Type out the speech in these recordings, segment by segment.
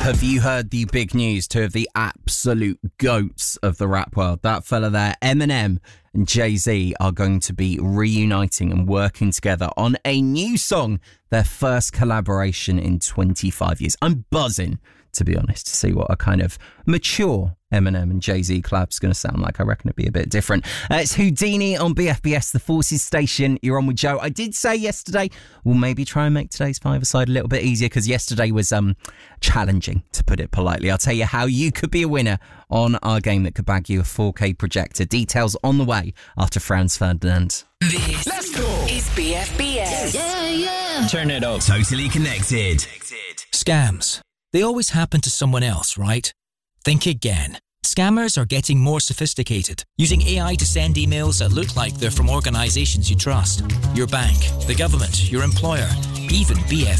Have you heard the big news? Two of the absolute goats of the rap world. That fella there, Eminem and Jay-Z, are going to be reuniting and working together on a new song. Their first collaboration in 25 years. I'm buzzing, to be honest, to see what a kind of mature Eminem and Jay-Z collab's going to sound like. I reckon it'd be a bit different. It's Houdini on BFBS, the Forces Station. You're on with Joe. I did say yesterday we'll maybe try and make today's five-a-side a little bit easier, because yesterday was challenging, to put it politely. I'll tell you how you could be a winner on our game that could bag you a 4K projector. Details on the way after Franz Ferdinand. This is BFBS. Yeah. Turn it up. Totally connected. Scams. They always happen to someone else, right? Think again. Scammers are getting more sophisticated, using AI to send emails that look like they're from organizations you trust. Your bank, the government, your employer, even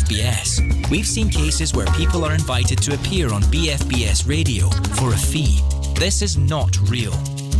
BFBS. We've seen cases where people are invited to appear on BFBS radio for a fee. This is not real.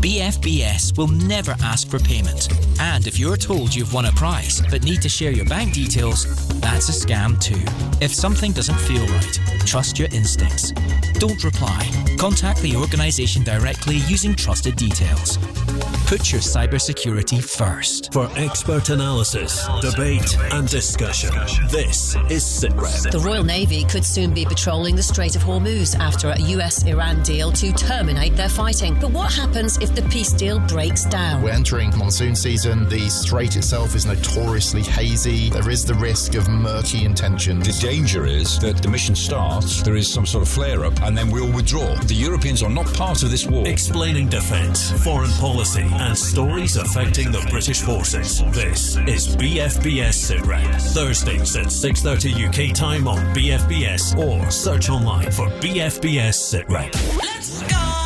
BFBS will never ask for payment. And if you're told you've won a prize but need to share your bank details, that's a scam too. If something doesn't feel right, trust your instincts. Don't reply. Contact the organisation directly using trusted details. Put your cybersecurity first. For expert analysis, debate and discussion, this is SITREP. The Royal Navy could soon be patrolling the Strait of Hormuz after a US-Iran deal to terminate their fighting. But what happens if the peace deal breaks down? We're entering monsoon season. The strait itself is notoriously hazy. There is the risk of murky intentions. The danger is that the mission starts, there is some sort of flare-up, and then we'll withdraw. The Europeans are not part of this war. Explaining defence, foreign policy and stories affecting the British forces. This is BFBS SITREP. Thursdays at 6:30 UK time on BFBS, or search online for BFBS SITREP. Let's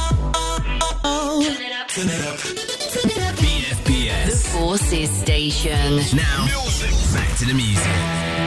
go. Turn it up. BFBS. The Forces Station. Now, back to the music.